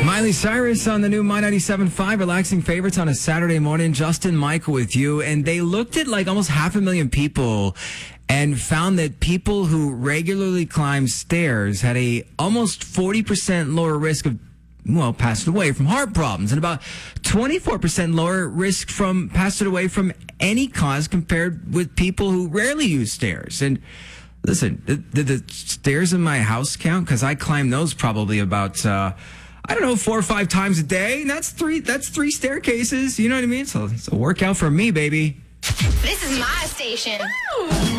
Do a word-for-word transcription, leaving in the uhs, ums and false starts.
Miley Cyrus on the new My ninety-seven point five, relaxing favorites on a Saturday morning. Justin Michael with you. And they looked at like almost half a million people and found that people who regularly climb stairs had a almost forty percent lower risk of, well, passed away from heart problems and about twenty-four percent lower risk from passed away from any cause compared with people who rarely use stairs. And listen, did, did the stairs in my house count? Because I climb those probably about, uh, I don't know, four or five times a day. And that's three, that's three staircases. You know what I mean? So it's a workout for me, baby. This is my station.